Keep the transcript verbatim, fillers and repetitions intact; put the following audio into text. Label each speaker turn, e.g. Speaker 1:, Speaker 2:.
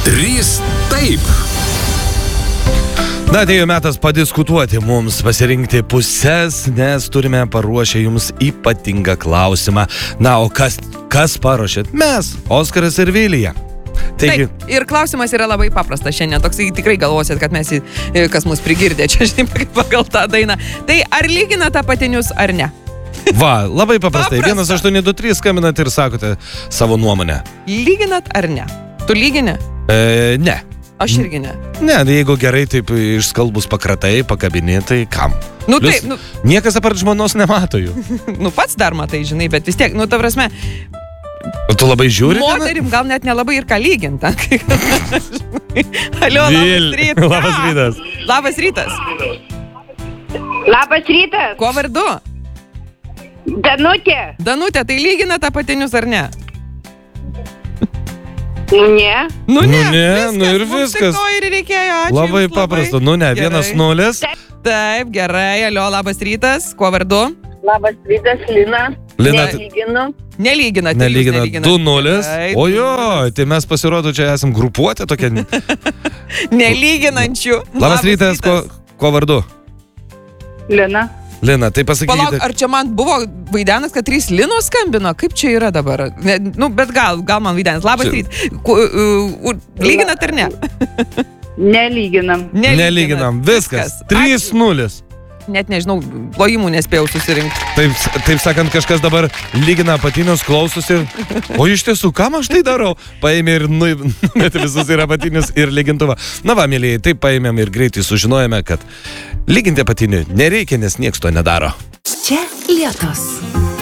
Speaker 1: Trys taip.
Speaker 2: Na, atėjo metas padiskutuoti mums, pasirinkti pusės, nes turime paruošę jums ypatingą klausimą. Na, o kas, kas paruošėt? Mes, Oskaras ir Vilija. Taigi...
Speaker 3: Taip, ir klausimas yra labai paprastas šiandien. Toks tikrai galvosit, kad mes, kas mus prigirdė čia, žinai, pagal tą dainą. Tai ar lygina apatinius ar ne?
Speaker 2: Va, labai paprastai.
Speaker 3: Paprasta.
Speaker 2: vienas aštuoni du trys skambinat ir sakote savo nuomonę.
Speaker 3: Lyginat ar ne? Tu lygini?
Speaker 2: E, ne.
Speaker 3: Aš irgi ne.
Speaker 2: Ne, jeigu gerai taip išskalbus pakratai, pakabini, tai kam?
Speaker 3: Nu
Speaker 2: Plius,
Speaker 3: taip, nu...
Speaker 2: Niekas apart žmonos nemato jų.
Speaker 3: Nu pats dar matai, žinai, bet vis tiek, nu ta prasme...
Speaker 2: O tu labai žiūri?
Speaker 3: Moterim gal net nelabai ir ką lyginta. Alio, labas rytas.
Speaker 2: Labas rytas.
Speaker 3: Labas rytas.
Speaker 4: Labas rytas.
Speaker 3: Kuo vardu?
Speaker 4: Danutė.
Speaker 3: Danutė, tai lygina apatinius ar ne?
Speaker 4: Nu ne.
Speaker 3: Nu ne,
Speaker 2: Nu ne,
Speaker 3: viskas,
Speaker 2: nu ir
Speaker 3: mums
Speaker 2: viskas.
Speaker 3: tik to ir reikėjo, ačiū
Speaker 2: Labai
Speaker 3: jums
Speaker 2: paprasta. Nu ne,
Speaker 3: Gerai.
Speaker 2: vienas nulis.
Speaker 3: Taip, gerai, alio, labas rytas. Kuo vardu?
Speaker 4: Labas rytas, Lina.
Speaker 2: Lina,
Speaker 4: Nelyginu.
Speaker 3: Nelyginate.
Speaker 2: nelygina
Speaker 3: jūs
Speaker 2: du nulis.
Speaker 3: Taip,
Speaker 2: O jo, tai mes pasirodo čia esam grupuotė tokia.
Speaker 3: Nelyginančių.
Speaker 2: Labas rytas, ko, ko vardu?
Speaker 4: Lina.
Speaker 2: Lina, tai
Speaker 3: Palauk,
Speaker 2: pasakykite.
Speaker 3: ar čia man buvo vaidenas, kad trys Linos skambino? Kaip čia yra dabar? Ne, nu, bet gal, gal man vaidenas. Labas
Speaker 2: Čia-
Speaker 3: rytas. Ku- uh, uh, Lyginat ar ne?
Speaker 4: Nelyginam.
Speaker 2: Nelyginam. Viskas. trys nulis.
Speaker 3: Net nežinau, plojimų nespėjau susirinkti.
Speaker 2: Taip, taip sakant, kažkas dabar lygina apatinius, klausosi. O iš tiesų, kam aš tai darau? Paėmė ir nu, numetė visus ir apatinius, ir lygintuvą. Na va, mėlyje, taip paėmėm ir greitai sužinojome, kad lyginti apatinių nereikia, nes nieks to nedaro.
Speaker 5: Čia Lietus.